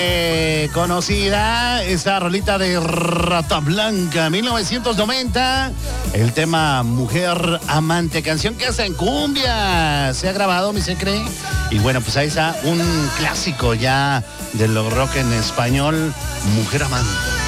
Conocida esa rolita de Rata Blanca, 1990, el tema Mujer Amante, canción que hasta en cumbia se ha grabado, mi secre. Y bueno, pues ahí está un clásico ya del rock en español, Mujer Amante.